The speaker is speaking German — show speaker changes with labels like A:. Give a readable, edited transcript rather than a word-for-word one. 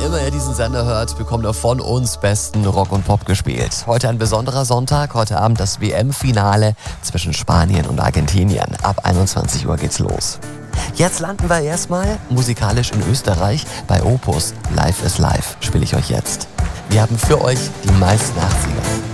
A: immer ihr diesen Sender hört, bekommt ihr von uns besten Rock und Pop gespielt. Heute ein besonderer Sonntag, heute Abend das WM-Finale zwischen Spanien und Argentinien. Ab 21 Uhr geht's los. Jetzt landen wir erstmal musikalisch in Österreich bei Opus. Life is Life spiele ich euch jetzt. Wir haben für euch die meisten 80er.